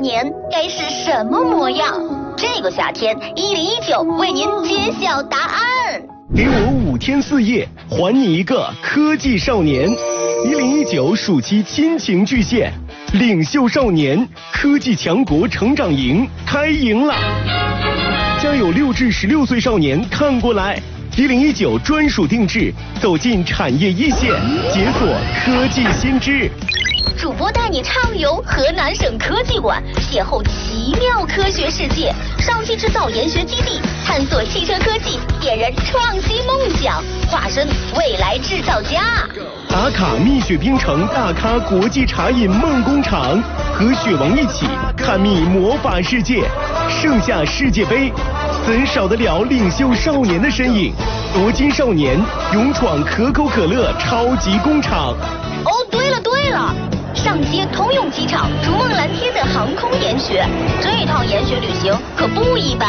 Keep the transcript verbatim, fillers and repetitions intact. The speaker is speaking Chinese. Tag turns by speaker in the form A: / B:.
A: 年该是什么模样？这个夏天，一零一九为您揭晓答案。
B: 给我五天四夜，还你一个科技少年。一零一九暑期亲情巨献，领袖少年科技强国成长营开营了，将有六至十六岁少年看过来。一零一九专属定制，走进产业一线，解锁科技新知。
A: 主播带你畅游河南省科技馆，邂逅奇妙科学世界；上汽制造研学基地，探索汽车科技，点燃创新梦想，化身未来制造家。
B: 打卡蜜雪冰城大咖国际茶饮梦工厂，和雪王一起探秘魔法世界。盛夏世界杯，怎少得了领袖少年的身影？夺金少年勇闯可口可乐超级工厂。
A: 哦，对了对了。上接通用机场，逐梦蓝天的航空研学，这趟研学旅行可不一般。